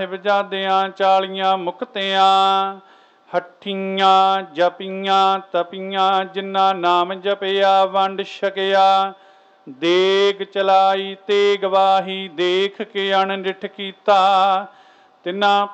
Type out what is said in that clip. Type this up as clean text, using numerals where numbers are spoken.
ਸਾਹਿਬਜ਼ਾਦਿਆਂ 40 ਮੁਕਤਿਆਂ, ਹੱਠੀਆਂ ਜਪੀਆਂ ਤਪੀਆਂ, ਜਿਨ੍ਹਾਂ ਨਾਮ ਜਪਿਆ ਵੰਡ ਛਕਿਆ। ਦੇਗ ਚਲਾਈ ਤੇ ਗਵਾਹੀ, ਦੇਖ ਕੇ ਅਣਡਿੱਠ ਕੀਤਾ, ਤਿਨਾਂ